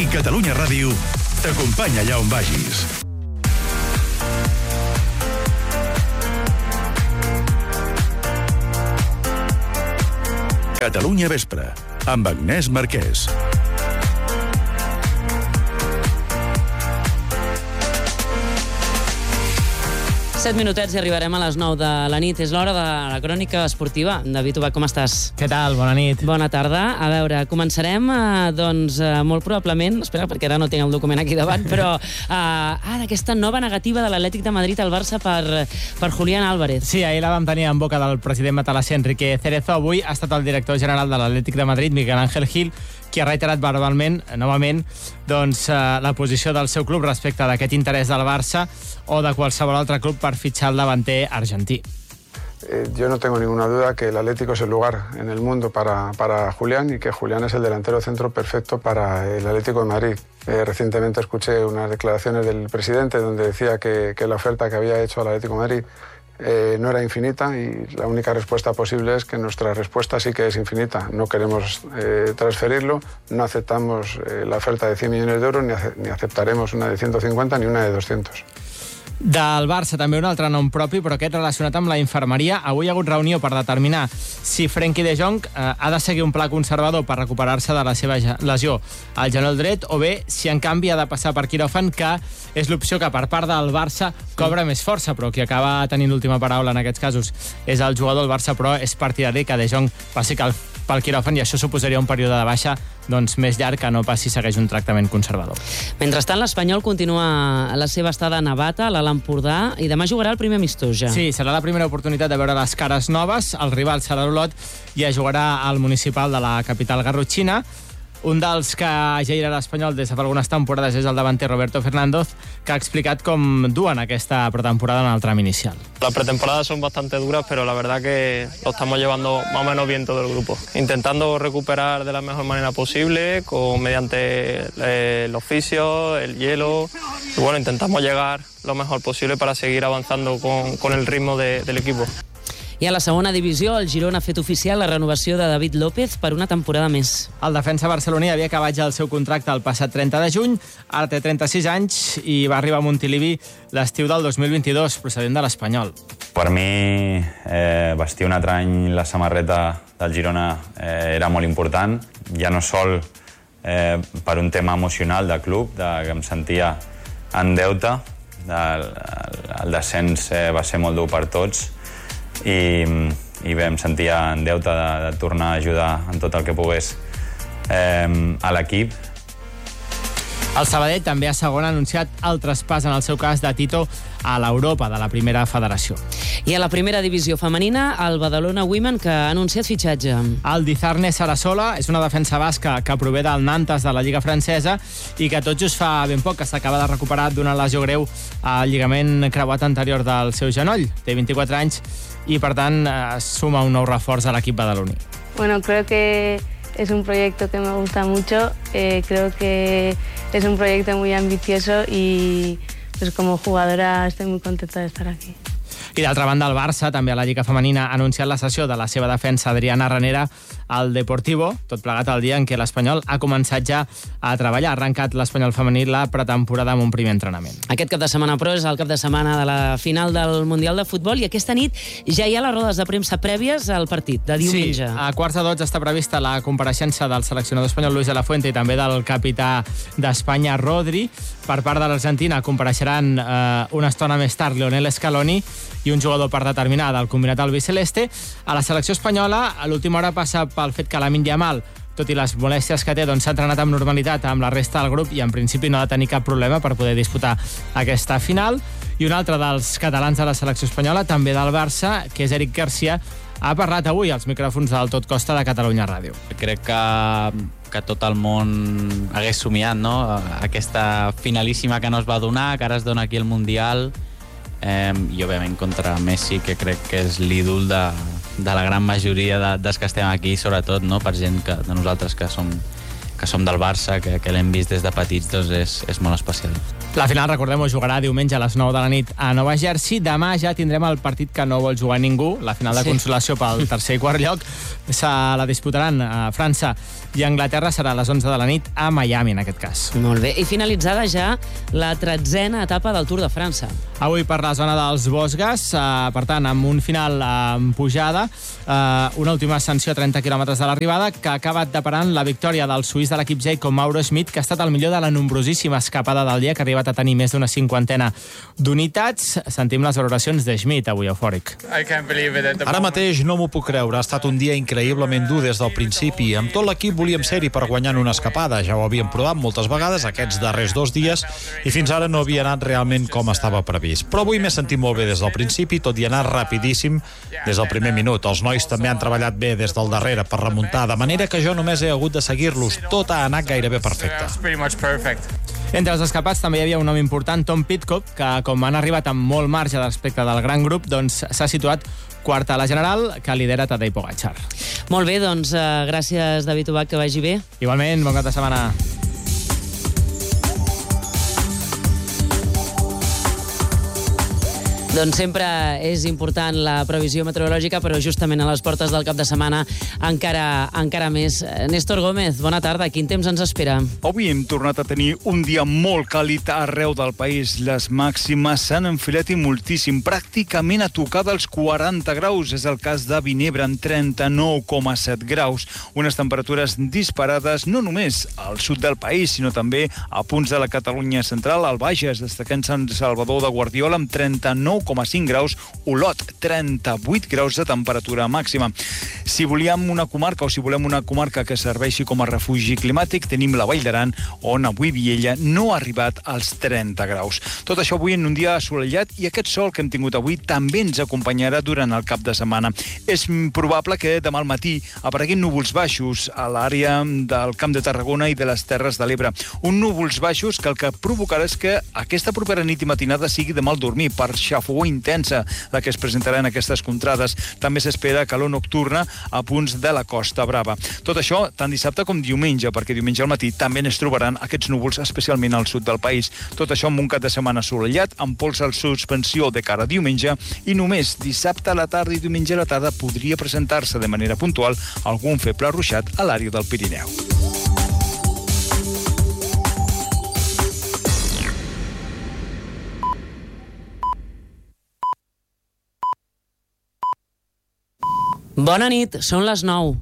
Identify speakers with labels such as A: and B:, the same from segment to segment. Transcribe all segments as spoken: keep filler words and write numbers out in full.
A: Catalunya Ràdio t'acompanya allà on vagis. Catalunya Vespre, amb Agnès Marquès.
B: Set minutets i arribarem a les nou de la nit. És l'hora de la crònica esportiva. David Ubach, com estàs?
C: Què tal? Bona nit.
B: Bona tarda. A veure, començarem, eh, doncs, eh, molt probablement, espera, perquè ara no tinc el document aquí davant, però eh, ah, d'aquesta nova negativa de l'Atlètic de Madrid al Barça per, per Julián Álvarez.
C: Sí, ahir la vam tenir en boca del president matalasser Enrique Cerezo. Avui ha estat el director general de l'Atlètic de Madrid, Miguel Ángel Gil, qui ha reiterat verbalment, novament, doncs, eh, la posició del seu club respecte d'aquest interès del Barça o de qualsevol altre club per fitxar el davanter argentí.
D: Eh, yo no tengo ninguna duda que el Atlético es el lugar en el mundo para, para Julián y que Julián es el delantero centro perfecto para el Atlético de Madrid. Eh, recientemente escuché unas declaraciones del presidente donde decía que, que la oferta que había hecho al Atlético de Madrid Eh, no era infinita y la única respuesta posible es que nuestra respuesta sí que es infinita. No queremos eh, transferirlo, no aceptamos eh, la oferta de cien millones de euros ni, ace ni aceptaremos una de ciento cincuenta ni una de doscientos.
C: Del Barça també un altre nom propi, però aquest relacionat amb la infermeria. Avui hi ha hagut reunió per determinar si Frenkie de Jong eh, ha de seguir un pla conservador per recuperar-se de la seva lesió al genoll dret o bé si en canvi ha de passar per quiròfan, que és l'opció que per part del Barça cobra més força, però qui acaba tenint l'última paraula en aquests casos és el jugador del Barça, però és partidari que de Jong passi pel quiròfan i això suposaria un període de baixa doncs, més llarg que no passi segueix un tractament conservador.
B: Mentrestant, l'Espanyol continua la seva estada a Navata, a l'Empordà, i demà jugarà el primer amistós ja.
C: Sí, serà la primera oportunitat de veure les cares noves. El rival serà l'Olot i ja jugarà al municipal de la capital garrotxina. Un dels que ja irà a l'Espanyol des de fa algunes temporades és el davanter Roberto Fernández, que ha explicat com duen aquesta pretemporada en el tram inicial.
E: Las pretemporadas son bastante duras, pero la verdad que lo estamos llevando más o menos bien todo el grupo. Intentando recuperar de la mejor manera posible, con, mediante eh, los fisios, el hielo. Y bueno, intentamos llegar lo mejor posible para seguir avanzando con, con el ritmo de, del equipo.
B: I a la segona divisió, el Girona ha fet oficial la renovació de David López per una temporada més.
C: El defensa barceloní havia acabat ja el seu contracte el passat trenta de juny, ara té trenta-sis anys i va arribar a Montilivi l'estiu del dos mil vint-i-dos, procedent de l'Espanyol.
F: Per mi, eh, vestir un altre any la samarreta del Girona eh, era molt important, ja no sol eh, per un tema emocional de club, de, que em sentia en deute, el, el descens eh, va ser molt dur per tots, i, i bé, em sentia en deute de, de tornar a ajudar en tot el que pogués eh, a l'equip.
C: El Sabadell també a segona ha anunciat el traspàs, en el seu cas, de Tito a l'Europa, de la primera federació.
B: I a la primera divisió femenina, el Badalona Women, que ha anunciat fitxatge.
C: El Dizarne Sarasola és una defensa basca que prové del Nantes de la Lliga francesa i que tot just fa ben poc que s'acaba de recuperar d'una lesió greu al lligament creuat anterior del seu genoll. Té vint-i-quatre anys i, per tant, suma un nou reforç a l'equip badaloní.
G: Bueno, creo que es un proyecto que me gusta mucho, eh, creo que es un proyecto muy ambicioso y pues como jugadora estoy muy contenta de estar aquí.
C: I d'altra banda, el Barça, també a la Lliga Femenina, ha anunciat la cessió de la seva defensa Adriana Ranera al Deportivo, tot plegat el dia en què l'Espanyol ha començat ja a treballar. Ha arrencat l'Espanyol femení la pretemporada amb un primer entrenament.
B: Aquest cap de setmana, però, és el cap de setmana de la final del Mundial de Futbol i aquesta nit ja hi ha les rodes de premsa prèvies al partit de diumenge.
C: Sí, a quarts de dotze està prevista la compareixença del seleccionador espanyol Luis de la Fuente i també del capità d'Espanya, Rodri. Per part de l'Argentina compareixeran eh, una estona més tard Lionel Scaloni i un jugador per determinar del combinat albiceleste. A la selecció espanyola, a l'última hora passa pel fet que Lamine Yamal, tot i les molèsties que té, doncs s'ha entrenat amb normalitat amb la resta del grup i en principi no ha de tenir cap problema per poder disputar aquesta final. I un altre dels catalans de la selecció espanyola, també del Barça, que és Eric Garcia, ha parlat avui als micròfons del Tot Costa de Catalunya Ràdio.
H: Crec que, que tot el món hagués somiat, no? Aquesta finalíssima que no es va donar, que ara es dona aquí al Mundial, eh, i òbviament contra Messi, que crec que és l'ídol de, de la gran majoria de, dels que estem aquí, sobretot, no? Per gent que, de nosaltres que som, que som del Barça, que, que l'hem vist des de petits, doncs és, és molt especial.
C: La final, recordem-ho, jugarà diumenge a les nou de la nit a Nova Jersey. Demà ja tindrem el partit que no vol jugar ningú, la final de sí. consolació pel tercer i quart lloc. Se la disputaran a França i Anglaterra, serà a les onze de la nit a Miami, en aquest cas.
B: Molt bé. I finalitzada ja la tretzena etapa del Tour de França.
C: Avui per la zona dels Vosges, eh, per tant, amb un final amb pujada, eh, una última ascensió a trenta quilòmetres de l'arribada, que ha acabat deparant la victòria del suís de l'equip Jacob Mauro Schmidt, que ha estat el millor de la nombrosíssima escapada del dia, que ha arribat a tenir més d'una cinquantena d'unitats. Sentim les valoracions de Schmidt, avui eufòric.
I: Ara mateix no m'ho puc creure. Ha estat un dia increïblement dur des del principi. Amb tot l'equip volíem ser-hi per guanyar en una escapada. Ja ho havíem provat moltes vegades aquests darrers dos dies i fins ara no havia anat realment com estava previst. Però avui m'he sentit molt bé des del principi, tot i anar rapidíssim des del primer minut. Els nois també han treballat bé des del darrere per remuntar, de manera que jo només he hagut de seguir-los. Tot ha anat gairebé perfecte.
C: Entre els escapats també hi havia un nom important, Tom Pidcock, que com han arribat amb molt marge respecte del gran grup, doncs s'ha situat quart a la general, que lidera Tadej Pogačar.
B: Molt bé, doncs uh, gràcies, David Ubach, que vagi bé.
C: Igualment, bon cap de setmana.
B: Doncs sempre és important la previsió meteorològica, però justament a les portes del cap de setmana encara, encara més. Néstor Gómez, bona tarda. Quin temps ens espera?
J: Avui hem tornat a tenir un dia molt càlid arreu del país. Les màximes s'han enfilat i moltíssim, pràcticament a tocar dels quaranta graus. És el cas de Vinebre, amb trenta-nou coma set graus. Unes temperatures disparades no només al sud del país, sinó també a punts de la Catalunya central, al Bages, destacant Sant Salvador de Guardiola, amb trenta-nou coma cinc graus, Olot, trenta-vuit graus de temperatura màxima. Si volíem una comarca, o si volem una comarca que serveixi com a refugi climàtic, tenim la Vall d'Aran, on avui Viella no ha arribat als trenta graus. Tot això avui en un dia assolellat, i aquest sol que hem tingut avui també ens acompanyarà durant el cap de setmana. És probable que demà al matí apareguin núvols baixos a l'àrea del Camp de Tarragona i de les Terres de l'Ebre. Un núvols baixos que el que provocarà és que aquesta propera nit i matinada sigui de mal dormir, per xafogor intensa, la que es presentarà en aquestes contrades. També s'espera calor nocturna a punts de la Costa Brava. Tot això tant dissabte com diumenge, perquè diumenge al matí també es trobaran aquests núvols, especialment al sud del país. Tot això amb un cap de setmana assolellat, amb pols en suspensió de cara a diumenge, i només dissabte a la tarda i diumenge a la tarda podria presentar-se de manera puntual algun feble ruixat a l'àrea del Pirineu.
B: Bona nit, són les nou.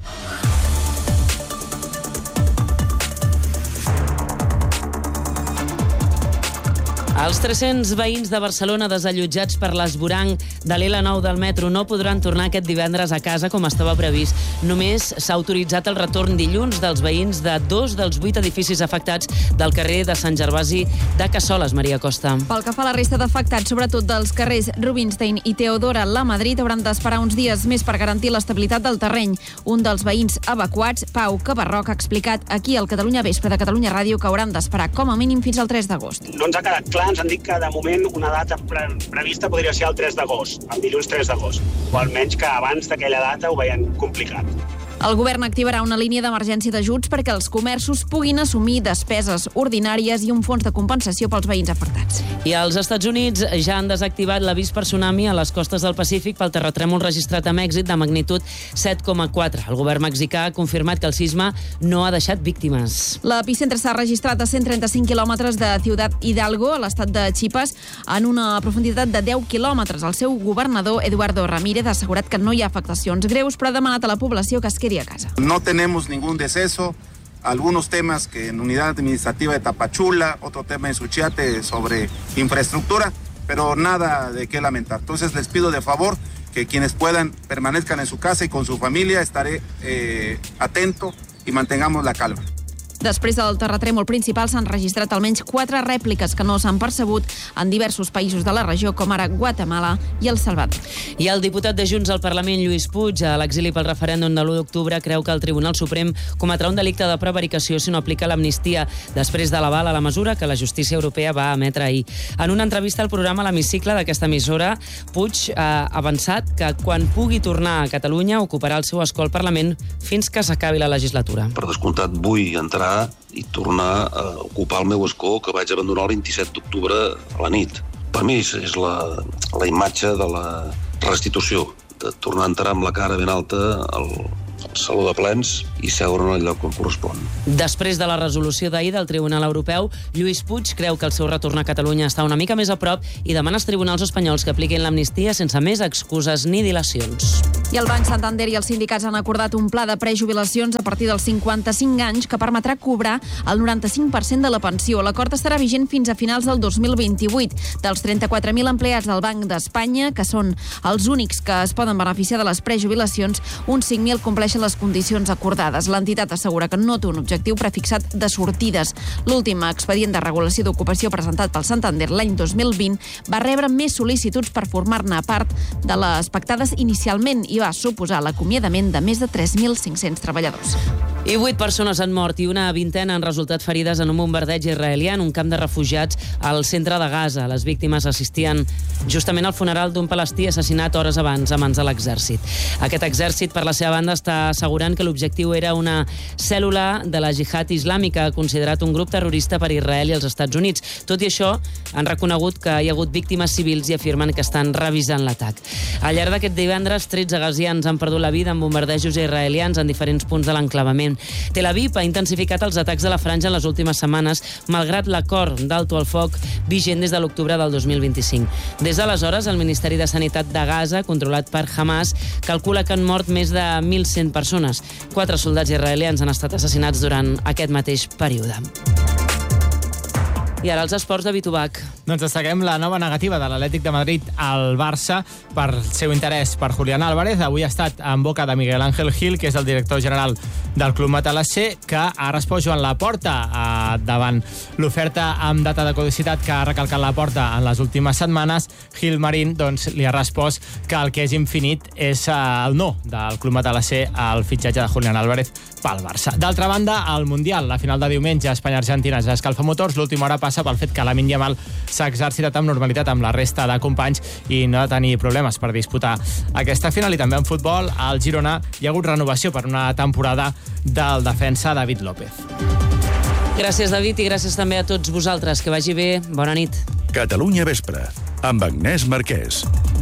B: Els tres-cents veïns de Barcelona desallotjats per l'esvoranc de l'L nou del metro no podran tornar aquest divendres a casa com estava previst. Només s'ha autoritzat el retorn dilluns dels veïns de dos dels vuit edificis afectats del carrer de Sant Gervasi de Cassoles, Maria Costa.
K: Pel que fa a la resta d'afectats, sobretot dels carrers Rubinstein i Teodora La Madrid, hauran d'esperar uns dies més per garantir l'estabilitat del terreny. Un dels veïns evacuats, Pau Cabarroc, ha explicat aquí al Catalunya Vespre de Catalunya Ràdio que hauran d'esperar com a mínim fins al tres d'agost.
L: No ens ha quedat clar, ens han dit que de moment una data pre prevista podria ser el tres d'agost, el dilluns tres d'agost, o almenys que abans d'aquella data ho veien complicat.
K: El govern activarà una línia d'emergència d'ajuts perquè els comerços puguin assumir despeses ordinàries i un fons de compensació pels veïns afectats.
B: I els Estats Units ja han desactivat l'avís per tsunami a les costes del Pacífic pel terratrèmol registrat a Mèxic de magnitud set coma quatre. El govern mexicà ha confirmat que el sisme no ha deixat víctimes.
K: L'epicentre s'ha registrat a cent trenta-cinc quilòmetres de Ciutat Hidalgo, a l'estat de Chiapas, en una profunditat de deu quilòmetres. El seu governador, Eduardo Ramírez, ha assegurat que no hi ha afectacions greus, però ha demanat a la població que es quedi a casa.
M: No tenemos ningún deceso. Algunos temas que en unidad administrativa de Tapachula, otro tema en Suchiate sobre infraestructura, pero nada de qué lamentar. Entonces les pido de favor que quienes puedan permanezcan en su casa y con su familia. Estaré eh, atento y mantengamos la calma.
K: Després del terratrèmol principal s'han registrat almenys quatre rèpliques que no s'han percebut en diversos països de la regió, com ara Guatemala i El Salvador.
B: I el diputat de Junts al Parlament, Lluís Puig, a l'exili pel referèndum de l'u d'octubre, creu que el Tribunal Suprem cometrà un delicte de prevaricació si no aplica l'amnistia després de l'aval a la mesura que la justícia europea va emetre ahir. En una entrevista al programa L'Hemicicle d'aquesta emissora, Puig ha avançat que quan pugui tornar a Catalunya ocuparà el seu escó al Parlament fins que s'acabi la legislatura.
N: Per descomptat, vull entrar recuperar i tornar a ocupar el meu escó que vaig abandonar el vint-i-set d'octubre a la nit. Per mi és la, la imatge de la restitució, de tornar a entrar amb la cara ben alta al, al saló de plens i seure en el lloc on correspon.
B: Després de la resolució d'ahir del Tribunal Europeu, Lluís Puig creu que el seu retorn a Catalunya està una mica més a prop i demana als tribunals espanyols que apliquin l'amnistia sense més excuses ni dilacions.
K: I el Banc Santander i els sindicats han acordat un pla de prejubilacions a partir dels cinquanta-cinc anys que permetrà cobrar el noranta-cinc per cent de la pensió. L'acord estarà vigent fins a finals del dos mil vint-i-vuit. Dels trenta-quatre mil empleats del Banc d'Espanya, que són els únics que es poden beneficiar de les prejubilacions, uns cinc mil compleixen les condicions acordades. L'entitat assegura que no té un objectiu prefixat de sortides. L'últim expedient de regulació d'ocupació presentat pel Santander l'any dos mil vint va rebre més sol·licituds per formar-ne part de les pactades inicialment i va suposar l'acomiadament de més de tres mil cinc-cents treballadors.
B: I vuit persones han mort i una vintena han resultat ferides en un bombardeig israelià en un camp de refugiats al centre de Gaza. Les víctimes assistien justament al funeral d'un palestí assassinat hores abans a mans de l'exèrcit. Aquest exèrcit, per la seva banda, està assegurant que l'objectiu era una cèl·lula de la Jihad Islàmica, considerat un grup terrorista per Israel i els Estats Units. Tot i això, han reconegut que hi ha hagut víctimes civils i afirmen que estan revisant l'atac. Al llarg d'aquest divendres, tretze gazians han perdut la vida en bombardejos israelians en diferents punts de l'enclavament. Tel Aviv ha intensificat els atacs de la franja en les últimes setmanes, malgrat l'acord d'alto al foc vigent des de l'octubre del dos mil vint-i-cinc. Des d'aleshores, el Ministeri de Sanitat de Gaza, controlat per Hamas, calcula que han mort més de mil cent persones. Quatre soldats israelians han estat assassinats durant aquest mateix període. I ara els esports de Bitubac.
C: Doncs destaquem la nova negativa de l'Atlètic de Madrid al Barça per seu interès per Julián Álvarez. Avui ha estat en boca de Miguel Ángel Gil, que és el director general del Club Matalassé, que ha respost Joan Laporta eh, davant l'oferta amb data de caducitat que ha recalcat Laporta en les últimes setmanes. Gil Marín doncs, li ha respost que el que és infinit és eh, el no del Club Matalassé al fitxatge de Julián Álvarez pel Barça. D'altra banda, al Mundial, la final de diumenge, Espanya-Argentina ja escalfa motors. L'última hora passa pel fet que Lamine Yamal s'ha exercitat amb normalitat amb la resta de companys i no ha de tenir problemes per disputar aquesta final. I també en futbol, al Girona hi ha hagut renovació per una temporada del defensa David López.
B: Gràcies, David, i gràcies també a tots vosaltres. Que vagi bé. Bona nit.
A: Catalunya Vespre, amb Agnès Marquès.